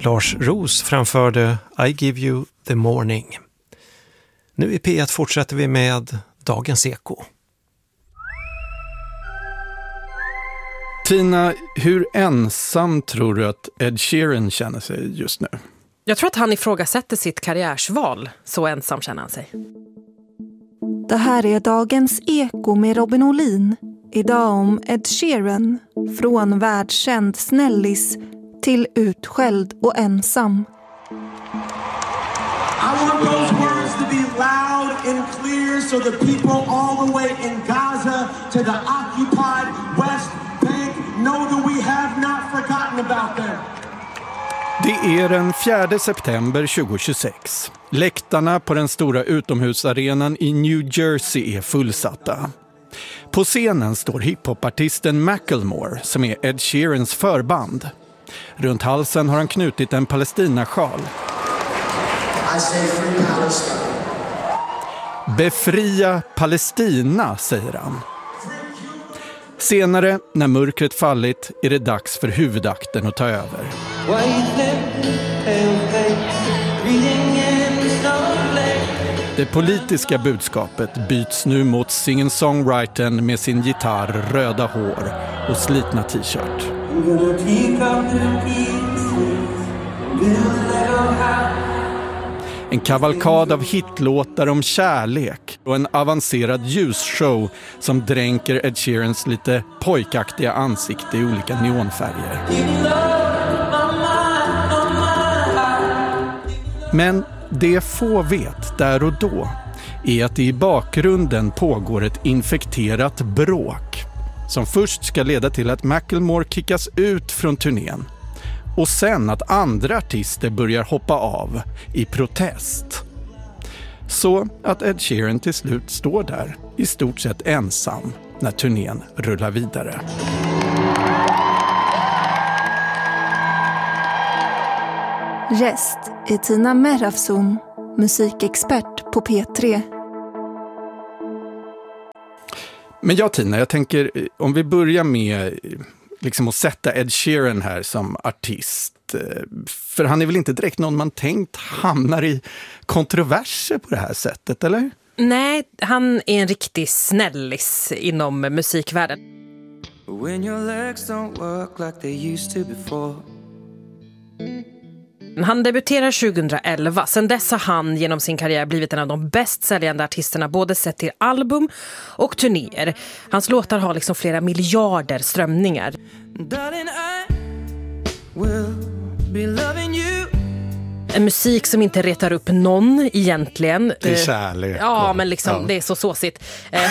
Lars Roos framförde I Give You The Morning. Nu i P1 fortsätter vi med Dagens Eko. Tina, hur ensam tror du att Ed Sheeran känner sig just nu? Jag tror att han ifrågasätter sitt karriärsval. Så ensam känner han sig. Det här är Dagens Eko med Robin Olin. Idag om Ed Sheeran. Från världskänd snällis till utskälld och ensam. I want those words to be loud and clear so the people all the way in Gaza to the occupied West Bank know that we have not forgotten about them. Det är den 4 september 2026. Läktarna på den stora utomhusarenan i New Jersey är fullsatta. På scenen står hiphopartisten Macklemore som är Ed Sheerans förband. Runt halsen har han knutit en Palestinasjal. Befria Palestina, säger han. Senare, när mörkret fallit, är det dags för huvudakten att ta över. Det politiska budskapet byts nu mot singer-songwritern med sin gitarr, röda hår och slitna t-shirt. En kavalkad av hitlåtar om kärlek och en avancerad ljusshow som dränker Ed Sheerans lite pojkaktiga ansikte i olika neonfärger. Men det få vet där och då är att det i bakgrunden pågår ett infekterat bråk som först ska leda till att Macklemore kickas ut från turnén och sen att andra artister börjar hoppa av i protest. Så att Ed Sheeran till slut står där i stort sett ensam när turnén rullar vidare. Gäst är Tina Merafson, musikexpert på P3. Men ja, Tina, jag tänker om vi börjar med liksom att sätta Ed Sheeran här som artist. För han är väl inte direkt någon man tänkt hamnar i kontroverser på det här sättet, eller? Nej, han är en riktig snällis inom musikvärlden. When your legs don't work like they used to before. Han debuterar 2011. Sen dess har han genom sin karriär blivit en av de bäst säljande artisterna både sett till album och turnéer. Hans låtar har liksom flera miljarder strömningar. En musik som inte retar upp någon egentligen. Det är kärlek. Ja, men liksom, det är så såsigt.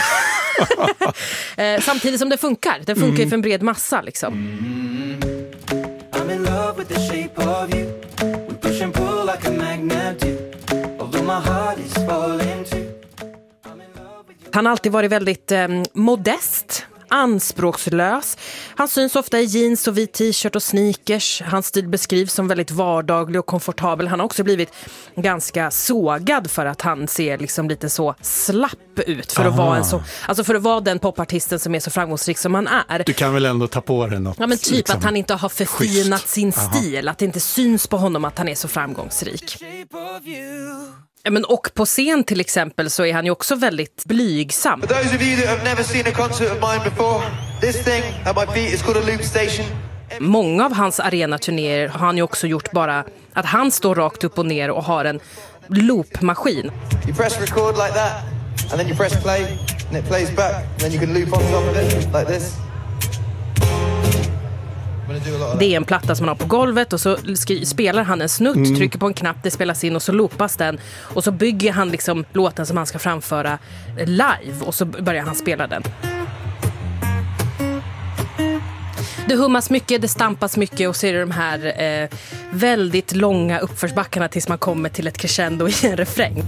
Samtidigt som det funkar. Det funkar ju för en bred massa liksom. I'm in love with the shape of you. We push and pull like a magnet do. Although my heart is falling too. Han har alltid varit väldigt modest, anspråkslös. Han syns ofta i jeans och vit t-shirt och sneakers. Hans stil beskrivs som väldigt vardaglig och komfortabel. Han har också blivit ganska sågad för att han ser liksom lite så slapp ut för att vara en så, alltså för att vara den popartisten som är så framgångsrik som han är. Du kan väl ändå ta på dig något. Ja, men typ liksom, att han inte har förfinat schysst. sin stil, att det inte syns på honom att han är så framgångsrik. Men och på scen till exempel så är han ju också väldigt blygsam. For those of you that have never seen a concert of mine before, this thing at my feet is called a loop station. Många av hans arenaturnéer har han ju också gjort bara att han står rakt upp och ner och har en loopmaskin. You press record like that and then you press play and it plays back and then you can loop on top of it like this. Det är en platta som han har på golvet och så spelar han en snutt, trycker på en knapp, det spelas in och så loopas den och så bygger han liksom låten som han ska framföra live och så börjar han spela den. Det hummas mycket, det stampas mycket och så är det de här väldigt långa uppförsbackarna tills man kommer till ett crescendo i en refräng.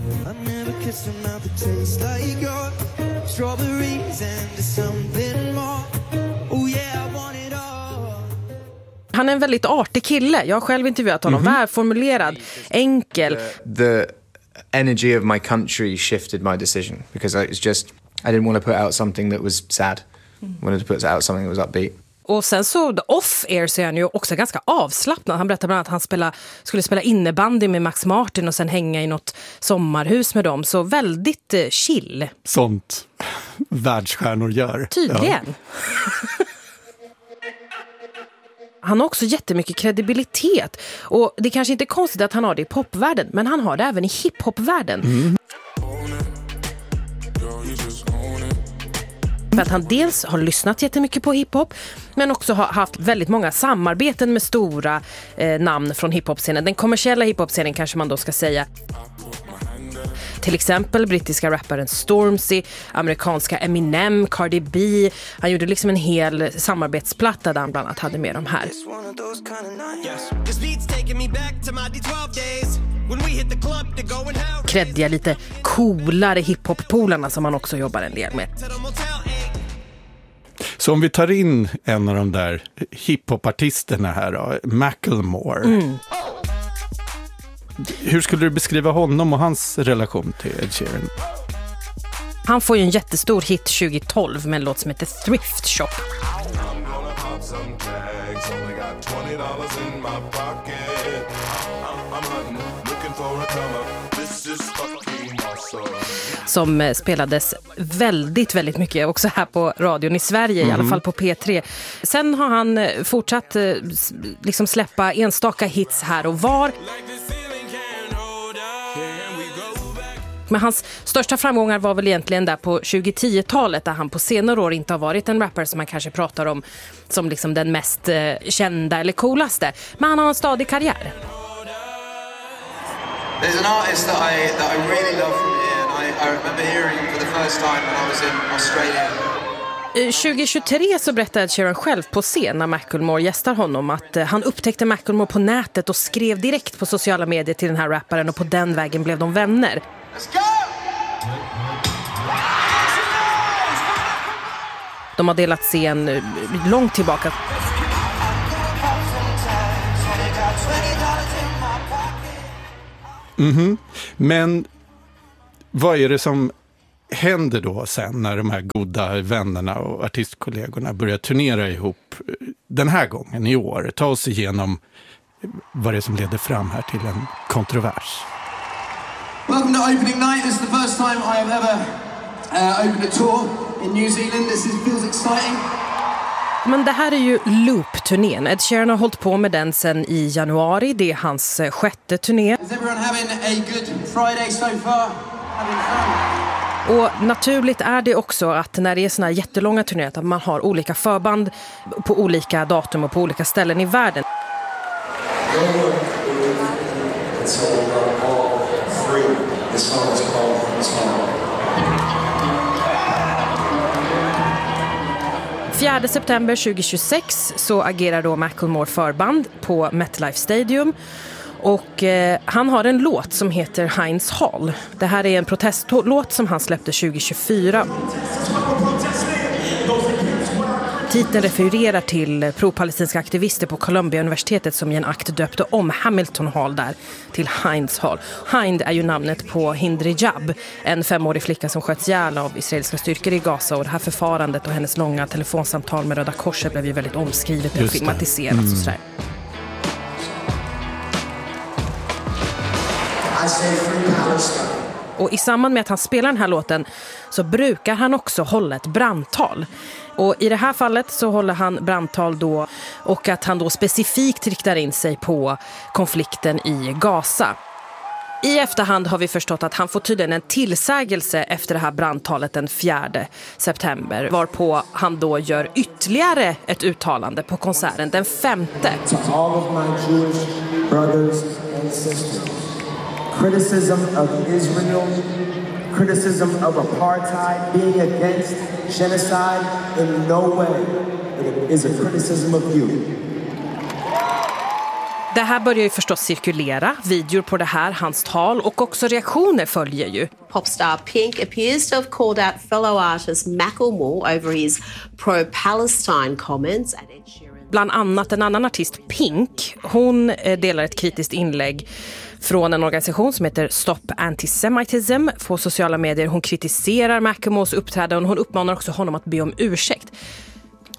Han är en väldigt artig kille. Jag har själv intervjuat honom. Välformulerad, enkel. The energy of my country shifted my decision because I didn't want to put out something that was sad. I wanted to put out something that was upbeat. Och sen så off-air så är han ju också ganska avslappnad. Han berättade bland annat att han skulle spela innebandy med Max Martin och sen hänga i något sommarhus med dem. Så väldigt chill. Sånt världsstjärnor gör. Tydligen. Ja. Han har också jättemycket kredibilitet. Och det är kanske inte är konstigt att han har det i popvärlden, men han har det även i hiphopvärlden. Mm. För att han dels har lyssnat jättemycket på hiphop, men också har haft väldigt många samarbeten med stora namn från hiphop-scenen. Den kommersiella hiphop-scenen kanske man då ska säga. Till exempel brittiska rapparen Stormzy, amerikanska Eminem, Cardi B. Han gjorde liksom en hel samarbetsplatta där han bland annat hade med de här. Kreddiga, lite coolare hiphop-polarna som han också jobbar en del med. Så om vi tar in en av de där hiphop-artisterna här då, Macklemore. Mm. Hur skulle du beskriva honom och hans relation till Ed Sheeran? Han får ju en jättestor hit 2012 med en låt som heter Thrift Shop. Som spelades väldigt, väldigt mycket också här på radion i Sverige, i alla fall på P3. Sen har han fortsatt liksom släppa enstaka hits här och var. Men hans största framgångar var väl egentligen där på 2010-talet, där han på senare år inte har varit en rapper som man kanske pratar om som liksom den mest kända eller coolaste. Men han har en stadig karriär. There's an artist that I really love from here, and I remember hearing him for the first time when I was in Australia. 2023 så berättade Ed Sheeran själv på scen när Macklemore gästar honom att han upptäckte Macklemore på nätet och skrev direkt på sociala medier till den här rapparen, och på den vägen blev de vänner. Let's go! De har delat scen långt tillbaka. Mm-hmm. Men vad är det som händer då sen när de här goda vännerna och artistkollegorna börjar turnera ihop den här gången i år? Ta oss igenom vad det är som leder fram här till en kontrovers. Welcome to opening night. This is the first time I have ever opened a tour in New Zealand. This feels exciting. Men det här är ju Loop-turnén. Ed Sheeran har hållit på med den sedan i januari. Det är hans 6:e turné. Is everyone having a good Friday so far? Having fun? Och naturligt är det också att när det är såna här jättelånga turnéer att man har olika förband på olika datum och på olika ställen i världen. 4 september 2026 så agerar då Macklemore förband på MetLife Stadium. Och han har en låt som heter Heinz Hall. Det här är en protestlåt som han släppte 2024. Titeln refererar till pro-palestinska aktivister på Columbia-universitetet som i en akt döpte om Hamilton Hall där till Heinz Hall. Hind är ju namnet på Hind Rajab, en 5-årig flicka som sköts ihjäl av israeliska styrkor i Gaza. Och det här förfarandet och hennes långa telefonsamtal med Röda Korset blev ju väldigt omskrivet och filmatiserat och sådär. Och i samband med att han spelar den här låten så brukar han också hålla ett brandtal. Och i det här fallet så håller han brandtal då, och att han då specifikt riktar in sig på konflikten i Gaza. I efterhand har vi förstått att han får tydligen en tillsägelse efter det här brandtalet den 4 september, varpå han då gör ytterligare ett uttalande på konserten den 5. To all of my Jewish brothers and sisters. Criticism of Israel, criticism of apartheid, being against genocide in no way is a criticism of you. Det här börjar ju förstås cirkulera, videor på det här, hans tal, och också reaktioner följer ju. Popstar Pink appears to have called out fellow artist Macklemore over his pro-Palestine comments at Ed Sheeran. Bland annat en annan artist, Pink, hon delar ett kritiskt inlägg från en organisation som heter Stop Antisemitism på sociala medier. Hon kritiserar Macklemores uppträdande och hon uppmanar också honom att be om ursäkt.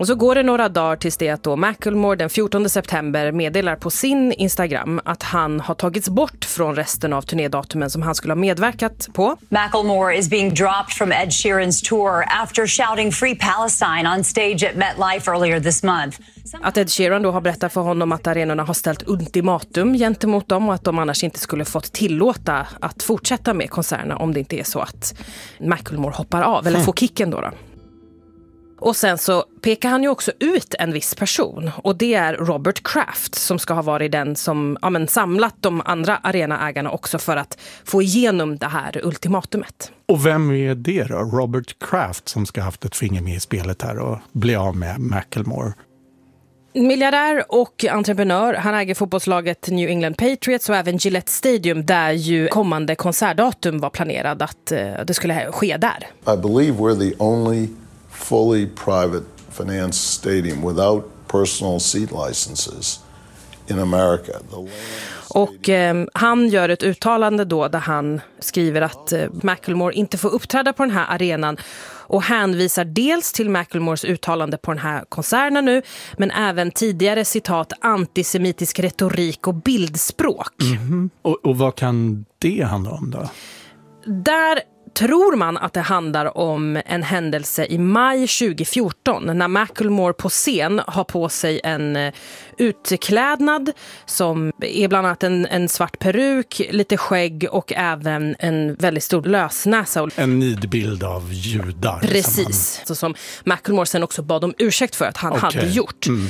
Och så går det några dagar tills det att då Macklemore den 14 september meddelar på sin Instagram att han har tagits bort från resten av turnédatumen som han skulle ha medverkat på. Macklemore is being dropped from Ed Sheeran's tour after shouting Free Palestine on stage at MetLife earlier this month. Att Ed Sheeran då har berättat för honom att arenorna har ställt ultimatum gentemot dem och att de annars inte skulle fått tillåta att fortsätta med konserterna om det inte är så att Macklemore hoppar av eller får kicken då. Och sen så pekar han ju också ut en viss person och det är Robert Kraft som ska ha varit den som samlat de andra arenaägarna också för att få igenom det här ultimatumet. Och vem är det då? Robert Kraft som ska ha haft ett finger med i spelet här och bli av med Macklemore. Miljardär och entreprenör. Han äger fotbollslaget New England Patriots och även Gillette Stadium där ju kommande konsertdatum var planerad att det skulle ske där. I believe we're the only fully private financed stadium without personal seat licenses in America. Och han gör ett uttalande då där han skriver att Macklemore inte får uppträda på den här arenan och hänvisar dels till Macklemores uttalande på den här konserten nu men även tidigare citat antisemitisk retorik och bildspråk. Mm-hmm. Och vad kan det handla om då? Där tror man att det handlar om en händelse i maj 2014 när Macklemore på scen har på sig en utklädnad som är bland annat en svart peruk, lite skägg och även en väldigt stor lösnäsa. En nidbild av judar. Precis, som Macklemore sen också bad om ursäkt för att han hade gjort. Mm.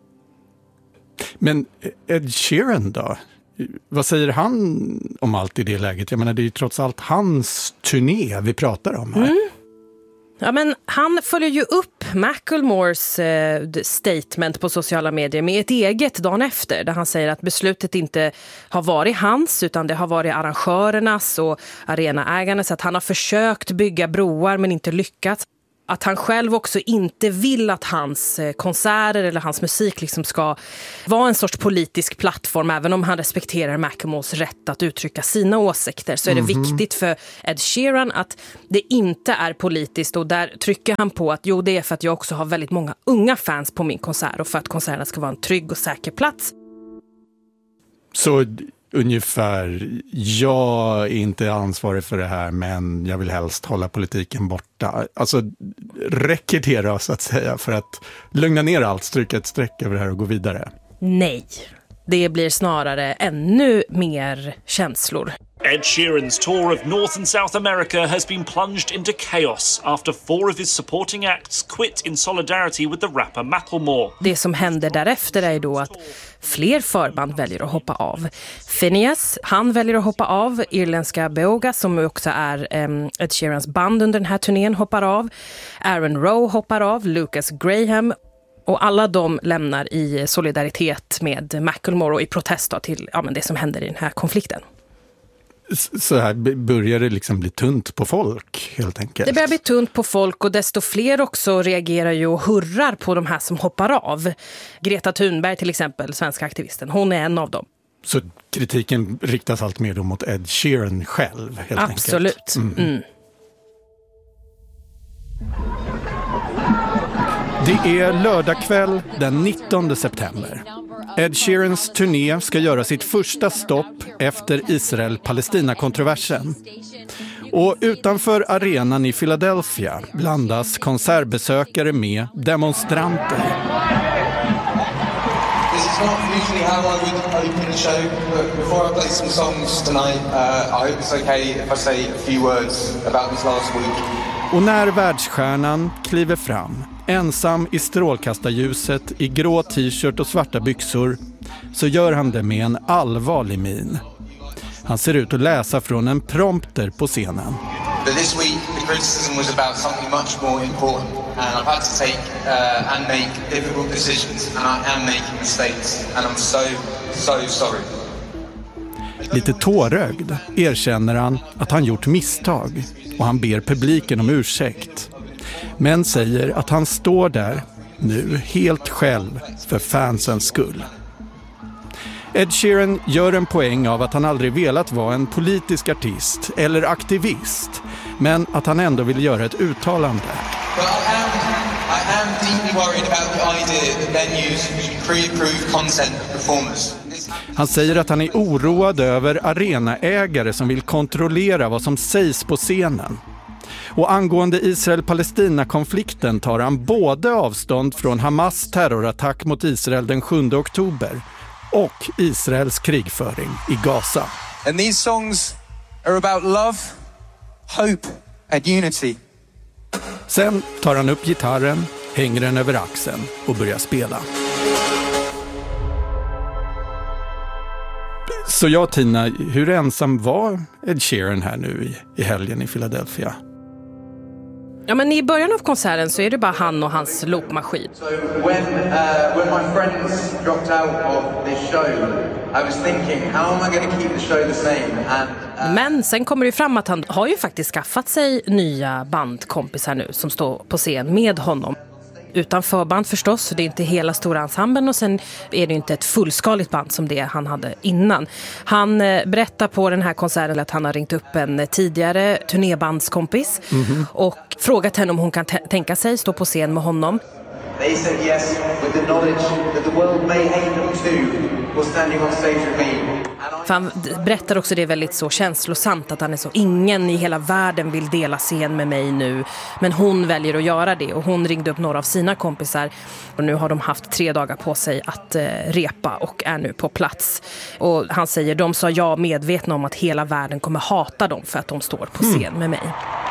Men Ed Sheeran då? Vad säger han om allt i det läget? Jag menar, det är ju trots allt hans turné vi pratar om här. Mm. Ja, men han följer ju upp Macklemores statement på sociala medier med ett eget dagen efter där han säger att beslutet inte har varit hans utan det har varit arrangörernas och arenaägarnas, att han har försökt bygga broar men inte lyckats. Att han själv också inte vill att hans konserter eller hans musik liksom ska vara en sorts politisk plattform. Även om han respekterar Macklemores rätt att uttrycka sina åsikter så är det viktigt för Ed Sheeran att det inte är politiskt. Och där trycker han på att det är för att jag också har väldigt många unga fans på min konsert och för att konserterna ska vara en trygg och säker plats. Så ungefär, jag är inte ansvarig för det här men jag vill helst hålla politiken borta. Alltså, räcker det då så att säga för att lugna ner allt, stryka ett streck över det här och gå vidare? Nej, det blir snarare ännu mer känslor. Ed Sheeran's tour of North and South America has been plunged into chaos after 4 of his supporting acts quit in solidarity with the rapper Macklemore. Det som händer därefter är då att fler förband väljer att hoppa av. Phineas, han väljer att hoppa av. Irländska Beoga, som också är Ed Sheerans band under den här turnén, hoppar av. Aaron Rowe hoppar av. Lucas Graham. Och alla de lämnar i solidaritet med Macklemore och i protest till det som händer i den här konflikten. Så här börjar det liksom bli tunt på folk helt enkelt. Det börjar bli tunt på folk och desto fler också reagerar ju och hurrar på de här som hoppar av. Greta Thunberg till exempel, svenska aktivisten, hon är en av dem. Så kritiken riktas allt mer då mot Ed Sheeran själv helt enkelt? Absolut. Mm. Det är lördagkväll den 19 september. Ed Sheerans turné ska göra sitt första stopp efter Israel-Palestina-kontroversen. Och utanför arenan i Philadelphia blandas konsertbesökare med demonstranter. This is not usually how I would open the show, but before I play some songs tonight, I hope it's okay if I say a few words about this last week. Och när världsstjärnan kliver fram, ensam i strålkastarljuset i grå t-shirt och svarta byxor, så gör han det med en allvarlig min. Han ser ut att läsa från en prompter på scenen. But this week the criticism was about something much more important, and I've had to take and make difficult decisions, and I am making mistakes, and I'm so sorry. Lite tårögd erkänner han att han gjort misstag och han ber publiken om ursäkt. Men säger att han står där nu helt själv för fansens skull. Ed Sheeran gör en poäng av att han aldrig velat vara en politisk artist eller aktivist, men att han ändå vill göra ett uttalande. But I am deeply worried about the idea that venues should pre-approve content of performers. Han säger att han är oroad över arenaägare som vill kontrollera vad som sägs på scenen. Och angående Israel-Palestina-konflikten tar han både avstånd från Hamas terrorattack mot Israel den 7 oktober och Israels krigföring i Gaza. And these songs are about love, hope and unity. Sen tar han upp gitarren, hänger den över axeln och börjar spela. Så ja, Tina, hur ensam var Ed Sheeran här nu i helgen i Philadelphia? Ja, men i början av konserten så är det bara han och hans loopmaskin. So when my friends dropped out of this show, I was thinking, how am I going to keep the show the same? Men sen kommer det fram att han har ju faktiskt skaffat sig nya bandkompisar nu som står på scen med honom. Utan förband förstås, det är inte hela stora ensemblen och sen är det inte ett fullskaligt band som det han hade innan. Han berättar på den här konserten att han har ringt upp en tidigare turnébandskompis och frågat henne om hon kan tänka sig stå på scen med honom. They said yes with the knowledge that the world may hate them too for standing on stage with me. För han berättar också det väldigt så känslosamt att han är så, ingen i hela världen vill dela scen med mig nu, men hon väljer att göra det och hon ringde upp några av sina kompisar och nu har de haft 3 dagar på sig att repa och är nu på plats. Och han säger, de sa ja medvetna om att hela världen kommer hata dem för att de står på scen med mig.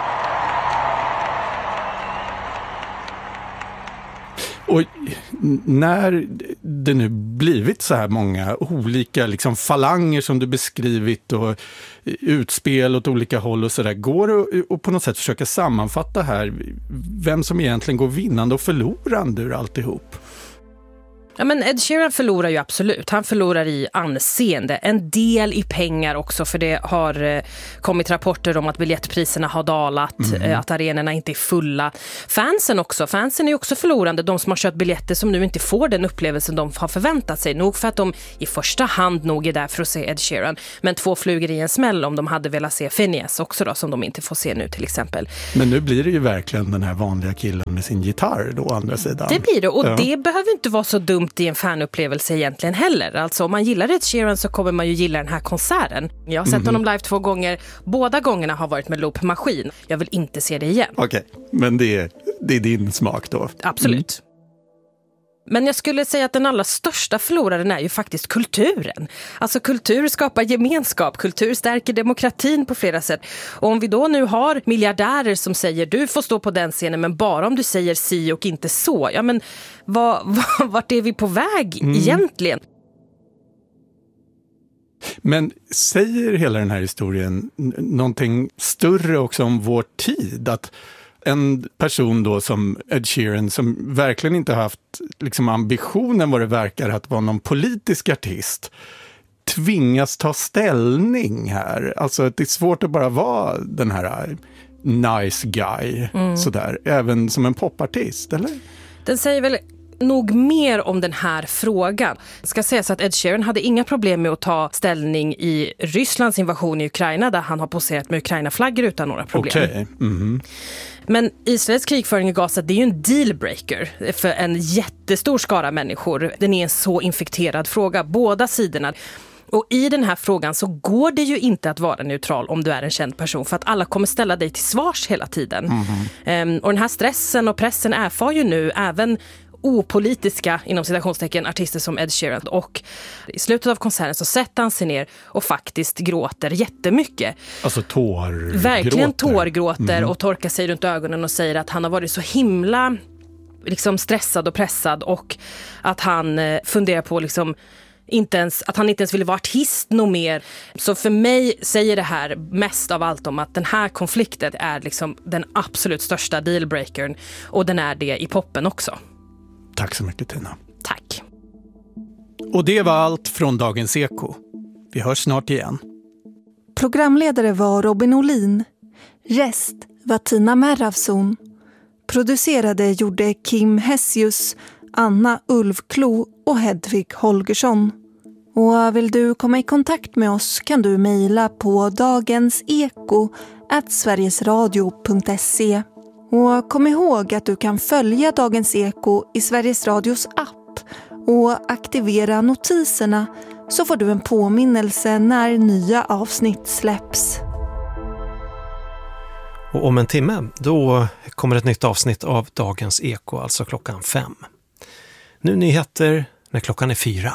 Och när det nu blivit så här många olika liksom falanger som du beskrivit och utspel åt olika håll och sådär, går det att på något sätt försöka sammanfatta här vem som egentligen går vinnande och förlorande ur alltihop? Ja, men Ed Sheeran förlorar ju absolut. Han förlorar i anseende. En del i pengar också, för det har kommit rapporter om att biljettpriserna har dalat, att arenorna inte är fulla. Fansen är ju också förlorande. De som har köpt biljetter som nu inte får den upplevelsen de har förväntat sig. Nog för att de i första hand nog är där för att se Ed Sheeran. Men 2 flugor i en smäll om de hade velat se Phineas också då, som de inte får se nu till exempel. Men nu blir det ju verkligen den här vanliga killen med sin gitarr då, å andra sidan. Det blir det, och det behöver inte vara så dumt i en fanupplevelse egentligen heller. Alltså om man gillar Ed Sheeran så kommer man ju gilla den här konserten. Jag har sett honom live 2 gånger. Båda gångerna har varit med loopmaskin. Jag vill inte se det igen. Okej, men det är din smak då? Absolut. Men jag skulle säga att den allra största förloraren är ju faktiskt kulturen. Alltså kultur skapar gemenskap, kultur stärker demokratin på flera sätt. Och om vi då nu har miljardärer som säger du får stå på den scenen men bara om du säger si och inte så. Ja, men vart är vi på väg egentligen? Men säger hela den här historien någonting större också om vår tid? Att en person då som Ed Sheeran som verkligen inte haft liksom ambitionen vad det verkar att vara någon politisk artist tvingas ta ställning här. Alltså att det är svårt att bara vara den här nice guy sådär, även som en popartist, eller? Den säger väl nog mer om den här frågan. Det ska sägas att Ed Sheeran hade inga problem med att ta ställning i Rysslands invasion i Ukraina där han har poserat med Ukraina-flaggor utan några problem. Okay. Men Israels krigföring i Gaza, det är ju en dealbreaker för en jättestor skara människor. Den är en så infekterad fråga, båda sidorna. Och i den här frågan så går det ju inte att vara neutral om du är en känd person, för att alla kommer ställa dig till svars hela tiden. Och den här stressen och pressen erfar ju nu även opolitiska, inom citationstecken, artister som Ed Sheeran. Och i slutet av konserten så sätter han sig ner och faktiskt gråter jättemycket. Alltså tårgråter. Verkligen tårgråter och torkar sig runt ögonen och säger att han har varit så himla liksom stressad och pressad och att han funderar på liksom att han inte ens ville vara artist nog mer. Så för mig säger det här mest av allt om att den här konflikten är liksom den absolut största dealbreakern, och den är det i poppen också. Tack så mycket, Tina. Tack. Och det var allt från Dagens Eko. Vi hörs snart igen. Programledare var Robin Olin. Rest var Tina Merravson. Producerade gjorde Kim Hessius, Anna Ulfklo och Hedvig Holgersson. Och vill du komma i kontakt med oss kan du mejla på dagenseko@sverigesradio.se. Och kom ihåg att du kan följa Dagens Eko i Sveriges Radios app och aktivera notiserna så får du en påminnelse när nya avsnitt släpps. Och om en timme, då kommer ett nytt avsnitt av Dagens Eko, alltså 5:00. Nu nyheter när klockan är 4.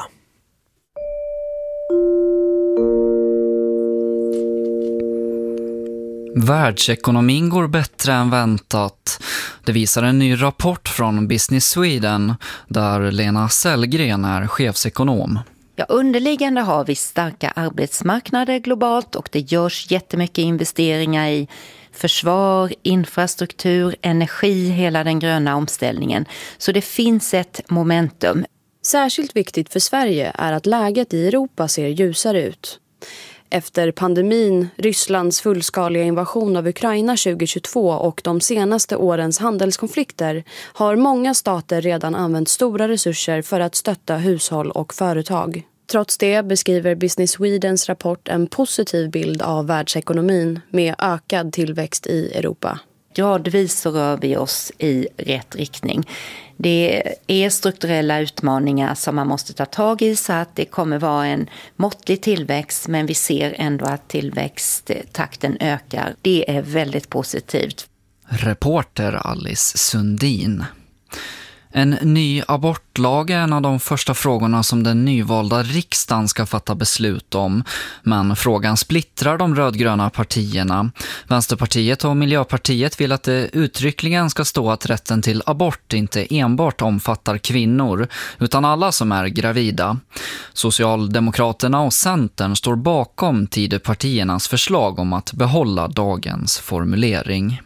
Världsekonomin går bättre än väntat. Det visar en ny rapport från Business Sweden där Lena Sellgren är chefsekonom. Ja, underliggande har vi starka arbetsmarknader globalt och det görs jättemycket investeringar i försvar, infrastruktur, energi, hela den gröna omställningen. Så det finns ett momentum. Särskilt viktigt för Sverige är att läget i Europa ser ljusare ut. Efter pandemin, Rysslands fullskaliga invasion av Ukraina 2022 och de senaste årens handelskonflikter har många stater redan använt stora resurser för att stötta hushåll och företag. Trots det beskriver Business Swedens rapport en positiv bild av världsekonomin med ökad tillväxt i Europa. Gradvis så rör vi oss i rätt riktning. Det är strukturella utmaningar som man måste ta tag i så att det kommer vara en måttlig tillväxt, men vi ser ändå att tillväxttakten ökar. Det är väldigt positivt. Reporter Alice Sundin. En ny abortlag är en av de första frågorna som den nyvalda riksdagen ska fatta beslut om. Men frågan splittrar de rödgröna partierna. Vänsterpartiet och Miljöpartiet vill att det uttryckligen ska stå att rätten till abort inte enbart omfattar kvinnor, utan alla som är gravida. Socialdemokraterna och Centern står bakom Tidöpartiernas förslag om att behålla dagens formulering.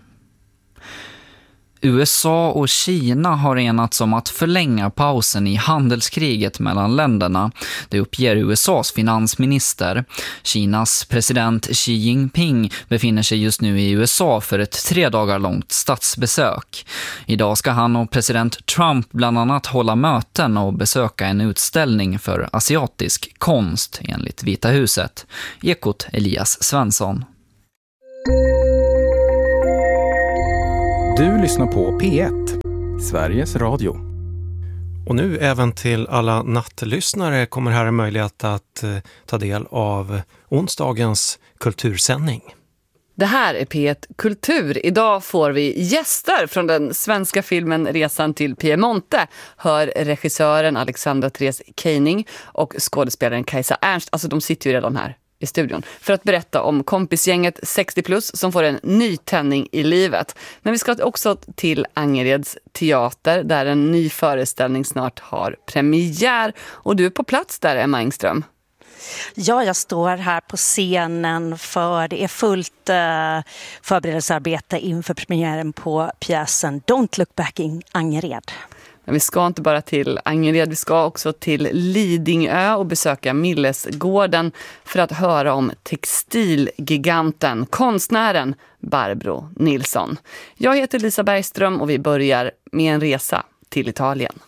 USA och Kina har enats om att förlänga pausen i handelskriget mellan länderna. Det uppger USAs finansminister. Kinas president Xi Jinping befinner sig just nu i USA för ett 3 dagar långt statsbesök. Idag ska han och president Trump bland annat hålla möten och besöka en utställning för asiatisk konst enligt Vita huset. Ekot Elias Svensson. Du lyssnar på P1, Sveriges Radio. Och nu även till alla nattlyssnare kommer här en möjlighet att ta del av onsdagens kultursändning. Det här är P1 Kultur. Idag får vi gäster från den svenska filmen Resan till Piemonte. Hör regissören Alexandra Therese Keining och skådespelaren Kajsa Ernst. Alltså de sitter ju redan här i studion för att berätta om kompisgänget 60+ som får en ny tändning i livet. Men vi ska också till Angereds teater där en ny föreställning snart har premiär. Och du är på plats där, Emma Engström. Ja, jag står här på scenen för det är fullt förberedelsearbete inför premiären på pjäsen Don't Look Back in Angered. Men vi ska inte bara till Angered, vi ska också till Lidingö och besöka Millesgården för att höra om textilgiganten, konstnären Barbro Nilsson. Jag heter Lisa Bergström och vi börjar med en resa till Italien.